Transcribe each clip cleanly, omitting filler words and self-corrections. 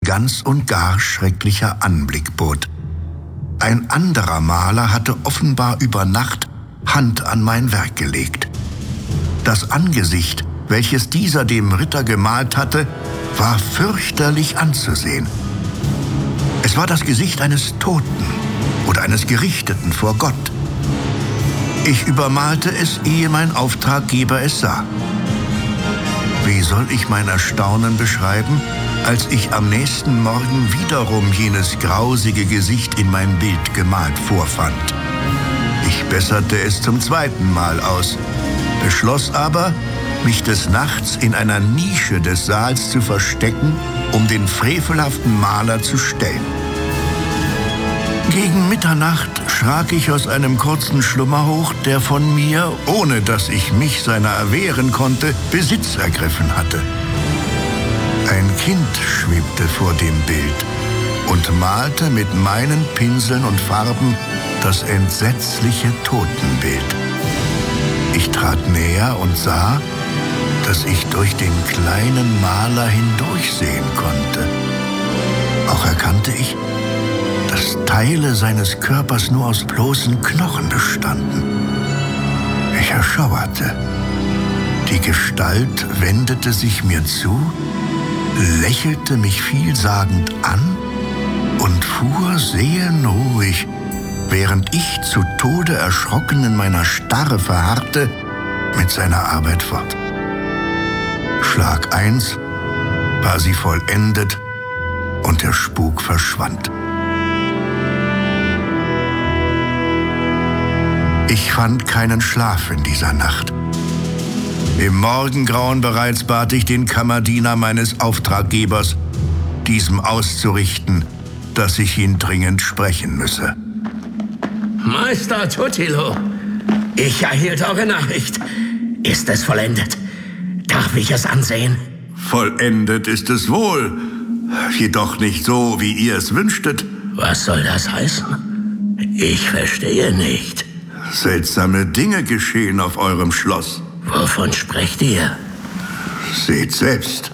ganz und gar schrecklicher Anblick bot. Ein anderer Maler hatte offenbar über Nacht Hand an mein Werk gelegt. Das Angesicht, welches dieser dem Ritter gemalt hatte, war fürchterlich anzusehen. Es war das Gesicht eines Toten oder eines Gerichteten vor Gott. Ich übermalte es, ehe mein Auftraggeber es sah. Wie soll ich mein Erstaunen beschreiben, als ich am nächsten Morgen wiederum jenes grausige Gesicht in mein Bild gemalt vorfand. Ich besserte es zum zweiten Mal aus, beschloss aber, mich des Nachts in einer Nische des Saals zu verstecken, um den frevelhaften Maler zu stellen. Gegen Mitternacht schrak ich aus einem kurzen Schlummer hoch, der von mir, ohne dass ich mich seiner erwehren konnte, Besitz ergriffen hatte. Ein Kind schwebte vor dem Bild und malte mit meinen Pinseln und Farben das entsetzliche Totenbild. Ich trat näher und sah, dass ich durch den kleinen Maler hindurchsehen konnte. Auch erkannte ich, dass Teile seines Körpers nur aus bloßen Knochen bestanden. Ich erschauerte. Die Gestalt wendete sich mir zu, lächelte mich vielsagend an und fuhr seelenruhig, während ich zu Tode erschrocken in meiner Starre verharrte, mit seiner Arbeit fort. Schlag 1 war sie vollendet und der Spuk verschwand. Ich fand keinen Schlaf in dieser Nacht. Im Morgengrauen bereits bat ich den Kammerdiener meines Auftraggebers, diesem auszurichten, dass ich ihn dringend sprechen müsse. Meister Tutilo, ich erhielt eure Nachricht. Ist es vollendet? Darf ich es ansehen? Vollendet ist es wohl, jedoch nicht so, wie ihr es wünschtet. Was soll das heißen? Ich verstehe nicht. Seltsame Dinge geschehen auf eurem Schloss. Wovon sprecht ihr? Seht selbst.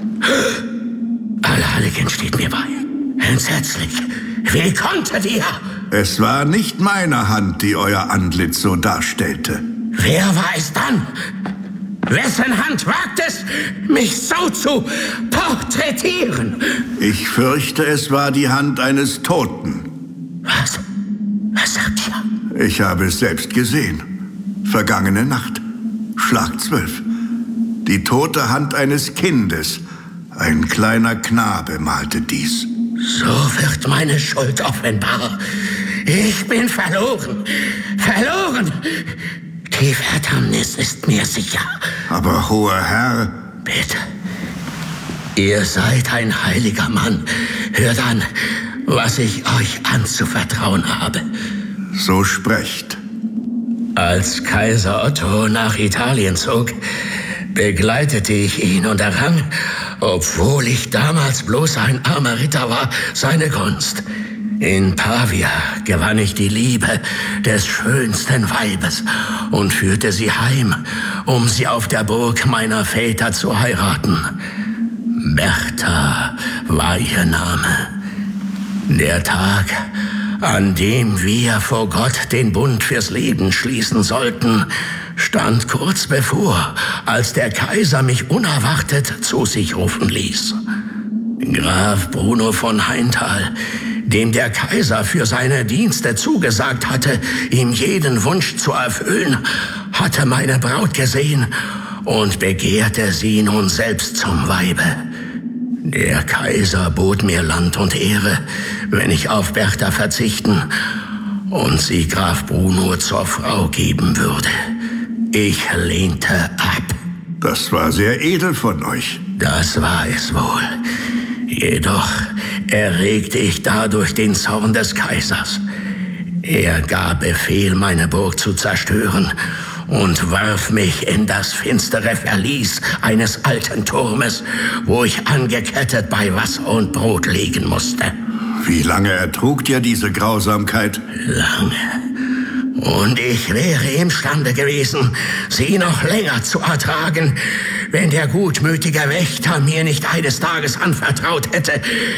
Allerheiligen steht mir bei. Entsetzlich. Wie konntet ihr? Es war nicht meine Hand, die euer Antlitz so darstellte. Wer war es dann? Wessen Hand wagt es, mich so zu porträtieren? Ich fürchte, es war die Hand eines Toten. Was? Was sagt ihr? Ich habe es selbst gesehen. Vergangene Nacht. Schlag 12. Die tote Hand eines Kindes. Ein kleiner Knabe malte dies. So wird meine Schuld offenbar. Ich bin verloren. Verloren. Die Verdammnis ist mir sicher. Aber, hoher Herr... Bitte. Ihr seid ein heiliger Mann. Hört an, was ich euch anzuvertrauen habe. So sprecht. Als Kaiser Otto nach Italien zog, begleitete ich ihn und errang, obwohl ich damals bloß ein armer Ritter war, seine Gunst. In Pavia gewann ich die Liebe des schönsten Weibes und führte sie heim, um sie auf der Burg meiner Väter zu heiraten. Bertha war ihr Name. Der Tag, an dem wir vor Gott den Bund fürs Leben schließen sollten, stand kurz bevor, als der Kaiser mich unerwartet zu sich rufen ließ. Graf Bruno von Heinthal, dem der Kaiser für seine Dienste zugesagt hatte, ihm jeden Wunsch zu erfüllen, hatte meine Braut gesehen und begehrte sie nun selbst zum Weibe. Der Kaiser bot mir Land und Ehre, wenn ich auf Bertha verzichten und sie Graf Bruno zur Frau geben würde. Ich lehnte ab. Das war sehr edel von euch. Das war es wohl. Jedoch erregte ich dadurch den Zorn des Kaisers. Er gab Befehl, meine Burg zu zerstören und warf mich in das finstere Verlies eines alten Turmes, wo ich angekettet bei Wasser und Brot liegen musste. Wie lange ertrugt ihr diese Grausamkeit? Lange. Und ich wäre imstande gewesen, sie noch länger zu ertragen, wenn der gutmütige Wächter mir nicht eines Tages anvertraut hätte,